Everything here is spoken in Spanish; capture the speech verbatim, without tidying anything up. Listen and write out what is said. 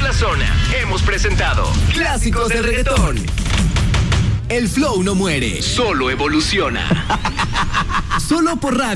la zona hemos presentado Clásicos del Reggaetón. El flow no muere, solo evoluciona. Solo por radio.